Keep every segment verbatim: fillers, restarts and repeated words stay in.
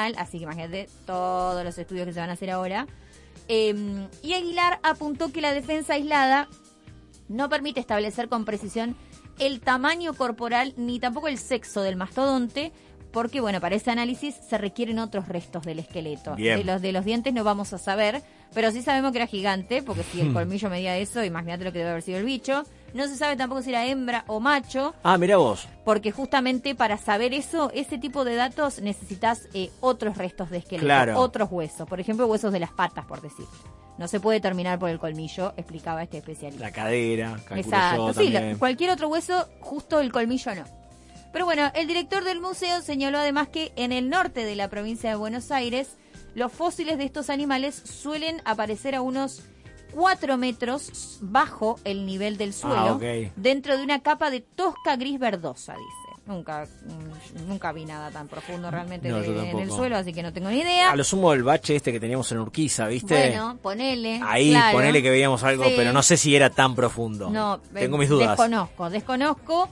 corporal, así que imagínate todos los estudios que se van a hacer ahora. Eh, y Aguilar apuntó que la defensa aislada no permite establecer con precisión el tamaño corporal ni tampoco el sexo del mastodonte, porque bueno, para ese análisis se requieren otros restos del esqueleto. Bien. De los de los dientes no vamos a saber, pero sí sabemos que era gigante, porque si el colmillo medía eso, imagínate lo que debe haber sido el bicho. No se sabe tampoco si era hembra o macho. Ah, mirá vos. Porque justamente para saber eso, ese tipo de datos necesitas eh, otros restos de esqueleto, Claro. otros huesos. Por ejemplo, huesos de las patas, por decir. No se puede terminar por el colmillo, explicaba este especialista. La cadera, calculo Exacto, yo sí, también. lo- cualquier otro hueso, justo el colmillo no. Pero bueno, el director del museo señaló además que en el norte de la provincia de Buenos Aires, los fósiles de estos animales suelen aparecer a unos cuatro metros bajo el nivel del suelo, Ah, ok. dentro de una capa de tosca gris verdosa, dice. Nunca mm, nunca vi nada tan profundo realmente No, yo de- en el tampoco. suelo, así que no tengo ni idea. A lo sumo el bache este que teníamos en Urquiza, ¿viste? Bueno, ponele. Ahí, claro. ponele que veíamos algo, Sí. pero no sé si era tan profundo. No, Tengo eh, mis dudas. Desconozco, desconozco.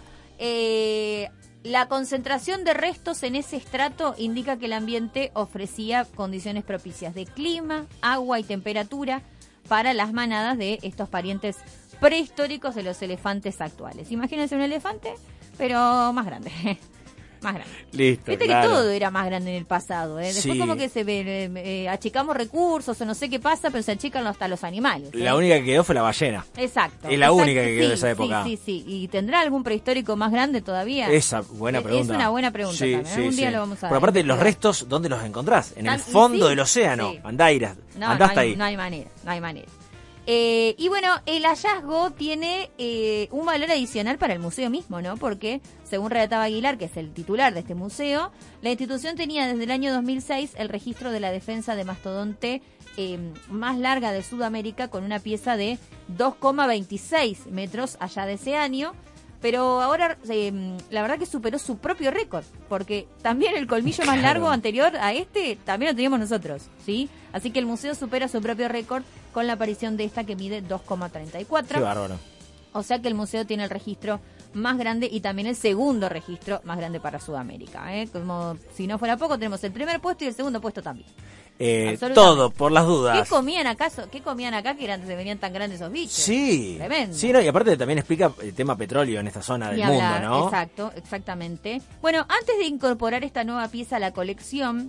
Eh, la concentración de restos en ese estrato indica que el ambiente ofrecía condiciones propicias de clima, agua y temperatura para las manadas de estos parientes prehistóricos de los elefantes actuales. Imagínense un elefante, pero más grande. Más grande. Listo, Viste claro. que todo era más grande en el pasado, ¿eh? Después Sí. como que se ve, eh, eh, achicamos recursos o no sé qué pasa, pero se achican hasta los animales. ¿eh? La única que quedó fue la ballena. Exacto. Es la exacto, única que quedó sí, de esa época. Sí, sí, sí. ¿Y tendrá algún prehistórico más grande todavía? Esa, buena Es- pregunta. Es una buena pregunta Sí, también. sí, Algún día sí. lo vamos a Pero aparte, los investigar. restos, ¿dónde los encontrás? En el Tan- y fondo sí, del océano. sí. Andá, irás. No, Andá no hasta hay, ahí. no hay manera, no hay manera. Eh, y bueno, el hallazgo tiene eh, un valor adicional para el museo mismo, ¿no? Porque, según relataba Aguilar, que es el titular de este museo, la institución tenía desde el año dos mil seis el registro de la defensa de mastodonte eh, más larga de Sudamérica, con una pieza de dos coma veintiséis metros allá de ese año. Pero ahora, eh, la verdad que superó su propio récord, porque también el colmillo más Claro. largo anterior a este también lo teníamos nosotros, ¿sí? Así que el museo supera su propio récord con la aparición de esta que mide dos coma treinta y cuatro. Qué bárbaro. O sea que el museo tiene el registro más grande y también el segundo registro más grande para Sudamérica, ¿eh? Como si no fuera poco, tenemos el primer puesto y el segundo puesto también. Eh, Absolutamente. todo, por las ¿Qué dudas. comían acaso? ¿Qué comían acá que eran, se venían tan grandes esos bichos? Sí. Tremendo. Sí, no, y aparte también explica el tema petróleo en esta zona del Ni mundo, hablar, ¿no? Exacto, exactamente. Bueno, antes de incorporar esta nueva pieza a la colección,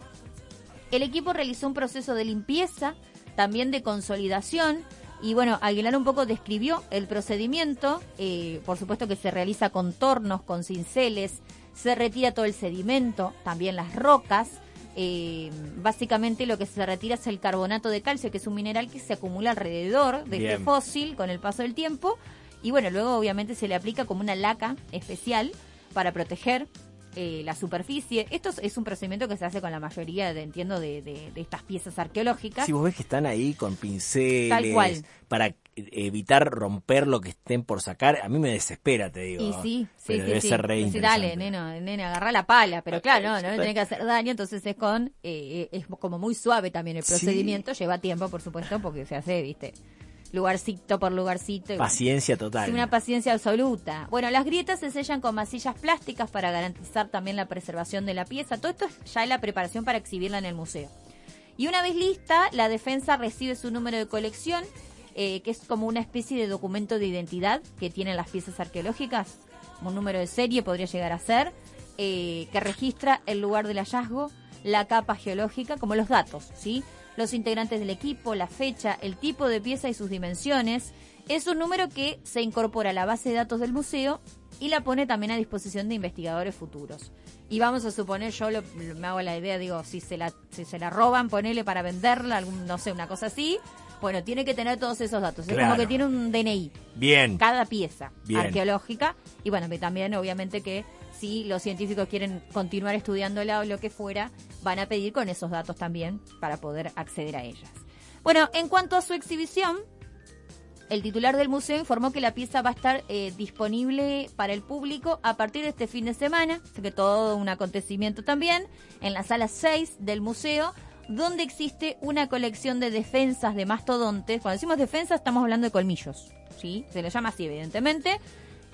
el equipo realizó un proceso de limpieza, también de consolidación, y bueno, Aguilar un poco describió el procedimiento. Eh, por supuesto que se realiza con tornos, con cinceles, se retira todo el sedimento, también las rocas. Eh, básicamente lo que se retira es el carbonato de calcio, que es un mineral que se acumula alrededor de Bien. este fósil con el paso del tiempo. Y bueno, luego obviamente se le aplica como una laca especial para proteger eh, la superficie. Esto es, es un procedimiento que se hace con la mayoría, de, entiendo, de, de, de estas piezas arqueológicas. Si vos ves que están ahí con pinceles Tal cual. para evitar romper lo que estén por sacar, a mí me desespera, te digo. Y sí, sí, Pero sí, debe sí. ser re Sí, interesante. dale, neno, nene, agarrá la pala. Pero claro, no, no le tenés que hacer daño, entonces es con, eh, es como muy suave también el Sí. procedimiento. Lleva tiempo, por supuesto, porque se hace, viste, lugarcito por lugarcito. y- Paciencia total. Sí, una paciencia absoluta. Bueno, las grietas se sellan con masillas plásticas para garantizar también la preservación de la pieza. Todo esto es ya la preparación para exhibirla en el museo. Y una vez lista, la defensa recibe su número de colección, eh, que es como una especie de documento de identidad que tienen las piezas arqueológicas, un número de serie podría llegar a ser, eh, que registra el lugar del hallazgo, la capa geológica, como los datos, ¿sí? Los integrantes del equipo, la fecha, el tipo de pieza y sus dimensiones. Es un número que se incorpora a la base de datos del museo y la pone también a disposición de investigadores futuros. Y vamos a suponer, yo lo, lo- me hago la idea, digo, si se la si se la roban, ponele para venderla, algún, no sé, una cosa así, bueno, tiene que tener todos esos datos. Es Claro. como que tiene un D N I, Bien. cada pieza Bien. arqueológica. Y bueno, que también obviamente que si los científicos quieren continuar estudiándola o lo que fuera, van a pedir con esos datos también para poder acceder a ellas. Bueno, en cuanto a su exhibición, el titular del museo informó que la pieza va a estar eh, disponible para el público a partir de este fin de semana, así que todo un acontecimiento también, en la sala seis del museo, donde existe una colección de defensas de mastodontes. Cuando decimos defensas estamos hablando de colmillos, ¿sí? Se le llama así, evidentemente.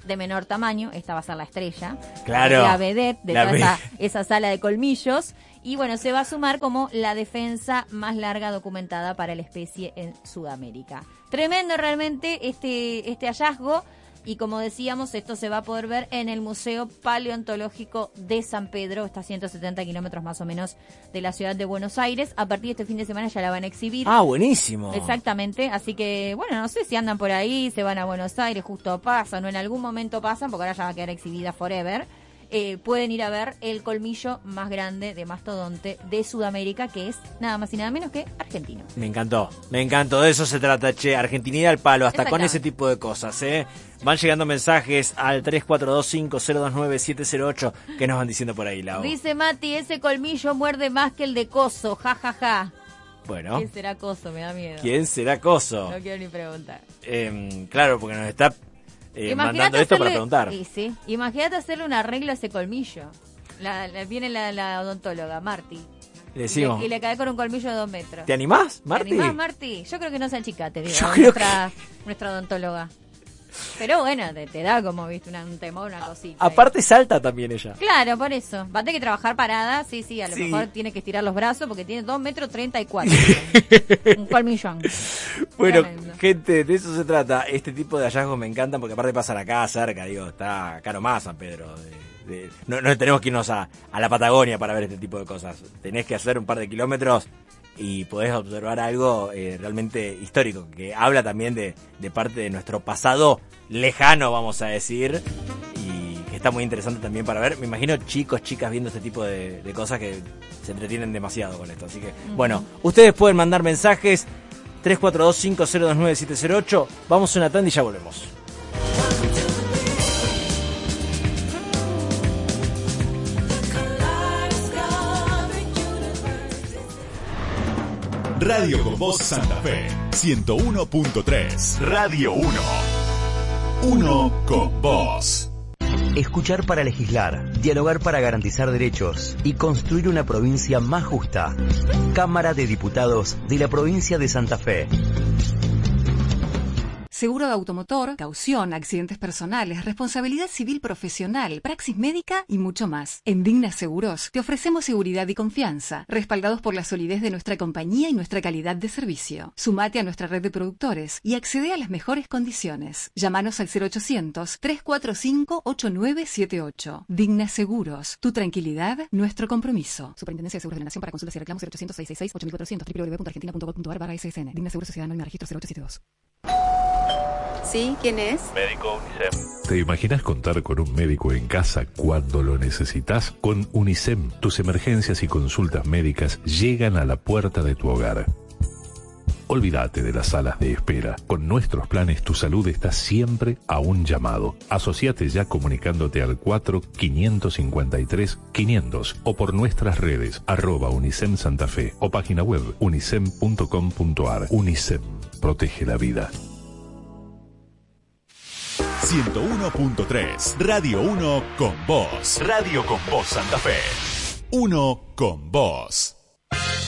de menor tamaño, esta va a ser la estrella, claro, la vedette de la toda ve- esa, esa sala de colmillos, y bueno, se va a sumar como la defensa más larga documentada para la especie en Sudamérica. Tremendo realmente este, este hallazgo, y como decíamos, esto se va a poder ver en el Museo Paleontológico de San Pedro, está a ciento setenta kilómetros más o menos de la ciudad de Buenos Aires. A partir de este fin de semana ya la van a exhibir. Ah, buenísimo. Exactamente, así que bueno, no sé si andan por ahí, se van a Buenos Aires, justo pasan o en algún momento pasan, porque ahora ya va a quedar exhibida forever. Eh, pueden ir a ver el colmillo más grande de mastodonte de Sudamérica, que es nada más y nada menos que argentino. Me encantó, me encantó, de eso se trata, che, argentinidad al palo, hasta con ese tipo de cosas, ¿eh? Van llegando mensajes al tres cuatro dos cinco cero dos nueve siete cero ocho, que nos van diciendo por ahí, Lau. Dice Mati, ese colmillo muerde más que el de Coso, ja, ja, ja. Bueno. ¿Quién será Coso? Me da miedo. ¿Quién será Coso? No quiero ni preguntar. Eh, claro, porque nos está eh, Imagínate mandando esto hacerle- para preguntar. Sí, sí. Imagínate hacerle un arreglo a ese colmillo. La, la- viene la, la odontóloga, Marti. Le decimos, Y le, y le cae con un colmillo de dos metros. ¿te animás, ¿Te Marti? animás, Marti? Yo creo que no se achicate, digo, Yo creo nuestra, nuestra odontóloga. Pero bueno, te, te da como, viste, una, un temor, una cosita. ahí. Aparte salta también ella. Claro, por eso. Va a tener que trabajar parada, sí, sí, a lo Sí. mejor tiene que estirar los brazos porque tiene dos metros treinta y cuatro. Un colmillón. Bueno, Tremendo. gente, de eso se trata. Este tipo de hallazgos me encantan porque aparte pasan acá cerca, digo, está acá nomás San Pedro. De- de- no, no tenemos que irnos a, a la Patagonia para ver este tipo de cosas. Tenés que hacer un par de kilómetros y podés observar algo eh, realmente histórico, que habla también de, de parte de nuestro pasado lejano, vamos a decir, y que está muy interesante también para ver. Me imagino chicos, chicas viendo este tipo de, de cosas que se entretienen demasiado con esto. Así que, bueno, ustedes pueden mandar mensajes tres cuatro dos cinco cero dos nueve siete cero ocho. Vamos a una tanda y ya volvemos. Radio con Voz Santa Fe, ciento uno punto tres. Radio uno. Uno con Voz. Escuchar para legislar, dialogar para garantizar derechos y construir una provincia más justa. Cámara de Diputados de la provincia de Santa Fe. Seguro de automotor, caución, accidentes personales, responsabilidad civil profesional, praxis médica y mucho más. En Digna Seguros te ofrecemos seguridad y confianza, respaldados por la solidez de nuestra compañía y nuestra calidad de servicio. Sumate a nuestra red de productores y accede a las mejores condiciones. Llámanos al cero ochocientos, tres cuatro cinco, ocho nueve siete ocho. Digna Seguros, tu tranquilidad, nuestro compromiso. Superintendencia de Seguros de la Nación. Para consultas y reclamos cero ochocientos, seiscientos sesenta y seis, ocho mil cuatrocientos, w w w punto argentina punto gov punto ar barra S S N. Digna Seguros Sociedad Anónima Registro cero ocho siete dos. ¿Sí? ¿Quién es? Médico UNICEF. ¿Te imaginas contar con un médico en casa cuando lo necesitas? Con UNICEM, tus emergencias y consultas médicas llegan a la puerta de tu hogar. Olvídate de las salas de espera. Con nuestros planes tu salud está siempre a un llamado. Asociate ya comunicándote al cuatro quinientos cincuenta y tres quinientos o por nuestras redes arroba UNICEM Santa Fe o página web unicem punto com punto ar. UNICEM, protege la vida. ciento uno punto tres. Radio uno con Voz. Radio con Voz Santa Fe. Uno con Voz.